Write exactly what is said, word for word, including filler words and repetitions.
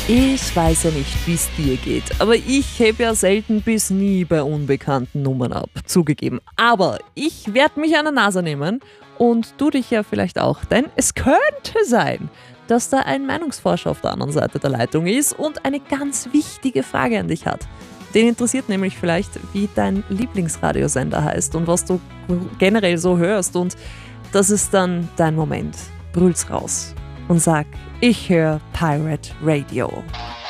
Ich weiß ja nicht, wie es dir geht, aber ich hebe ja selten bis nie bei unbekannten Nummern ab, zugegeben. Aber ich werde mich an der Nase nehmen und du dich ja vielleicht auch, denn es könnte sein, dass da ein Meinungsforscher auf der anderen Seite der Leitung ist und eine ganz wichtige Frage an dich hat. Den interessiert nämlich vielleicht, wie dein Lieblingsradiosender heißt und was du generell so hörst, und das ist dann dein Moment. Brüll's raus und sag, ich höre Pirate Radio.